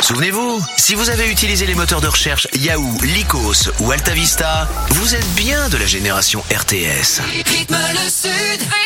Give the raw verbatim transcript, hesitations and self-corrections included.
Souvenez-vous, si vous avez utilisé les moteurs de recherche Yahoo, Lycos ou AltaVista, vous êtes bien de la génération R T S. Rythme le Sud.